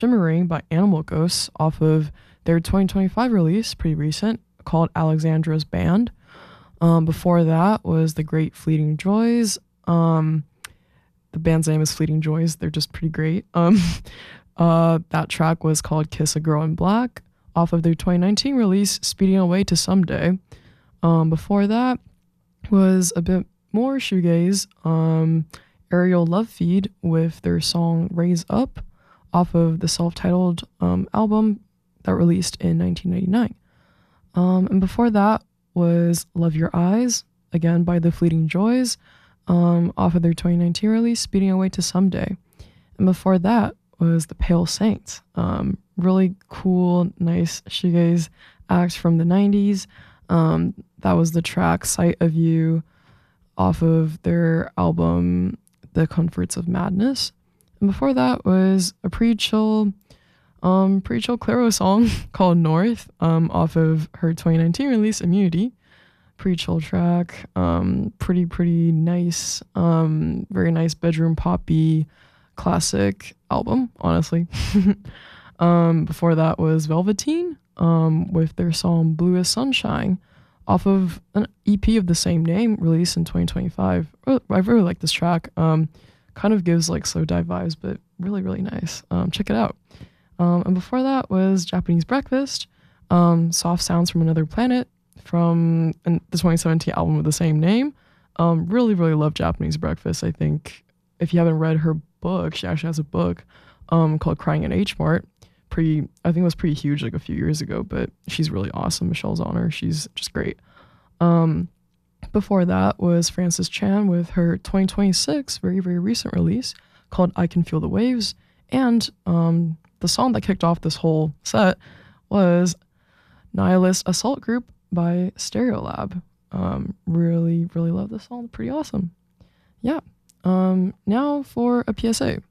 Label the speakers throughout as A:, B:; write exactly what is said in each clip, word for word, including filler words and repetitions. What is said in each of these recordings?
A: Shimmering by Animal Ghosts off of their twenty twenty-five release, pretty recent, called Alexandra's Band. Um, before that was The Great Fleeting Joys. Um, the band's name is Fleeting Joys. They're just pretty great. Um, uh, that track was called Kiss a Girl in Black off of their twenty nineteen release, Speeding Away to Someday. Um, before that was a bit more shoegaze, um, Aerial Love Feed with their song Raise Up off of the self-titled um, album that released in nineteen ninety-nine. Um, and before that was Love Your Eyes, again by The Fleeting Joys, um, off of their twenty nineteen release, Speeding Away to Someday. And before that was The Pale Saints, um, really cool, nice shoegaze act from the nineties. Um, that was the track Sight of You off of their album The Comforts of Madness. And before that was a pretty chill, um, pretty chill Clairo song called North, um, off of her twenty nineteen release Immunity. Pretty chill track, um, pretty, pretty nice, um, very nice bedroom poppy classic album, honestly. um, before that was Velveteen, um, with their song Blue as Sunshine off of an E P of the same name released in twenty twenty-five. I really like this track. Um, kind of gives like slow dive vibes, but really, really nice. Um, check it out. Um, and before that was Japanese Breakfast, um, Soft Sounds from Another Planet from the twenty seventeen album with the same name. Um, really, really love Japanese Breakfast. I think if you haven't read her book, she actually has a book um, called Crying in H Mart. Pretty, I think it was pretty huge like a few years ago, but she's really awesome. Michelle Zauner, she's just great. Um, before that was Frances Chan with her twenty twenty-six, very, very recent release called I Can Feel the Waves. And um, the song that kicked off this whole set was Nihilist Assault Group by Stereolab. Um, really, really love this song. Pretty awesome. Yeah. Um, now for a P S A.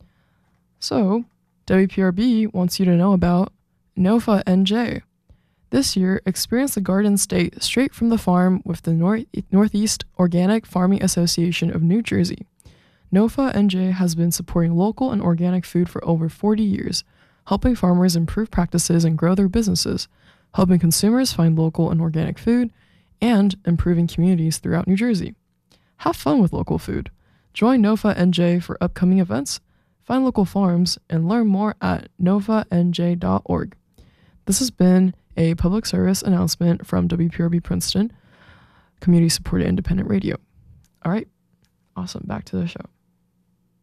A: So, W P R B wants you to know about NOFA N J. This year, experience the Garden State straight from the farm with the North- Northeast Organic Farming Association of New Jersey. NOFA N J has been supporting local and organic food for over forty years, helping farmers improve practices and grow their businesses, helping consumers find local and organic food, and improving communities throughout New Jersey. Have fun with local food. Join NOFA N J for upcoming events, find local farms, and learn more at nofa n j dot org. This has been a public service announcement from W P R B Princeton, community-supported independent radio. All right, awesome. Back to the show.